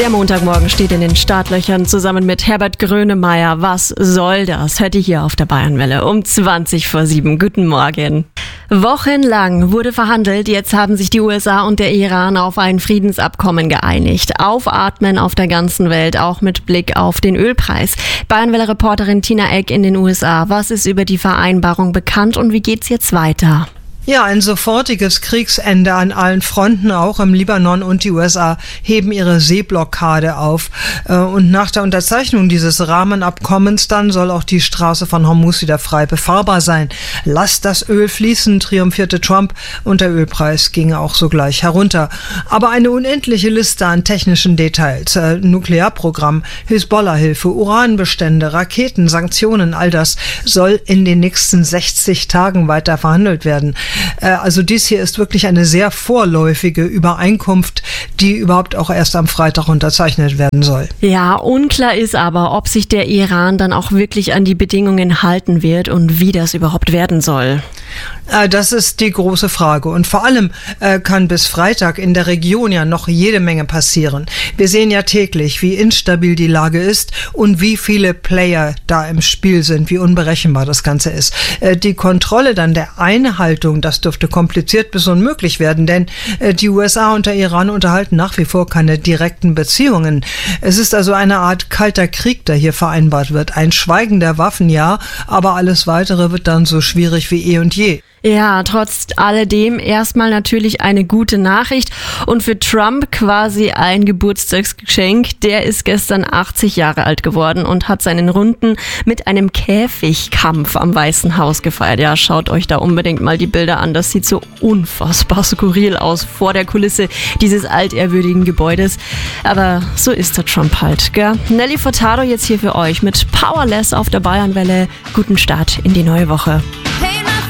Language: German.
Der Montagmorgen steht in den Startlöchern zusammen mit Herbert Grönemeyer. Was soll das? Hört ihr hier auf der Bayernwelle um 7:20. Guten Morgen. Wochenlang wurde verhandelt. Jetzt haben sich die USA und der Iran auf ein Friedensabkommen geeinigt. Aufatmen auf der ganzen Welt, auch mit Blick auf den Ölpreis. Bayernwelle-Reporterin Tina Eck in den USA. Was ist über die Vereinbarung bekannt und wie geht's jetzt weiter? Ja, ein sofortiges Kriegsende an allen Fronten, auch im Libanon, und die USA heben ihre Seeblockade auf. Und nach der Unterzeichnung dieses Rahmenabkommens dann soll auch die Straße von Hormuz wieder frei befahrbar sein. Lasst das Öl fließen, triumphierte Trump, und der Ölpreis ging auch sogleich herunter. Aber eine unendliche Liste an technischen Details, Nuklearprogramm, Hisbollah-Hilfe, Uranbestände, Raketen, Sanktionen, all das soll in den nächsten 60 Tagen weiter verhandelt werden. Also dies hier ist wirklich eine sehr vorläufige Übereinkunft, die überhaupt auch erst am Freitag unterzeichnet werden soll. Ja, unklar ist aber, ob sich der Iran dann auch wirklich an die Bedingungen halten wird und wie das überhaupt werden soll. Das ist die große Frage. Und vor allem kann bis Freitag in der Region ja noch jede Menge passieren. Wir sehen ja täglich, wie instabil die Lage ist und wie viele Player da im Spiel sind, wie unberechenbar das Ganze ist. Die Kontrolle dann der Einhaltung, das dürfte kompliziert bis unmöglich werden, denn die USA und der Iran unterhalten nach wie vor keine direkten Beziehungen. Es ist also eine Art kalter Krieg, der hier vereinbart wird. Ein Schweigen der Waffen, ja, aber alles Weitere wird dann so schwierig wie eh und je. Ja, trotz alledem erstmal natürlich eine gute Nachricht und für Trump quasi ein Geburtstagsgeschenk. Der ist gestern 80 Jahre alt geworden und hat seinen Runden mit einem Käfigkampf am Weißen Haus gefeiert. Ja, schaut euch da unbedingt mal die Bilder an. Das sieht so unfassbar skurril aus vor der Kulisse dieses altehrwürdigen Gebäudes. Aber so ist der Trump halt, gell? Nelly Furtado jetzt hier für euch mit Powerless auf der Bayernwelle. Guten Start in die neue Woche.